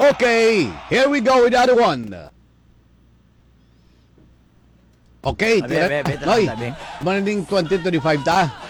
Okay, here we go with the other one. Okay, Abe, abe, abe, Loy, abe. maning 2025 ta.